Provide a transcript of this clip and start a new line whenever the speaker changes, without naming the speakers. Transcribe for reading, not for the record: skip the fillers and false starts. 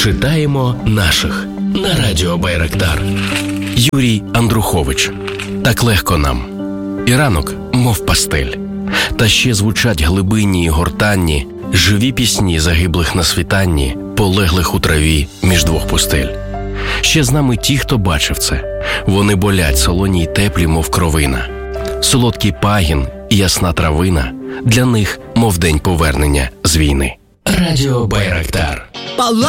Читаємо наших на радіо Байрактар. Юрій Андрухович. Так легко нам. І ранок, мов пастель. Та ще звучать глибинні й гортанні, живі пісні загиблих на світанні, полеглих у траві між двох пустель. Ще з нами ті, хто бачив це. Вони болять солоні й теплі, мов кровина. Солодкий пагін і ясна травина для них, мов день повернення з війни. Радіо Байрактар.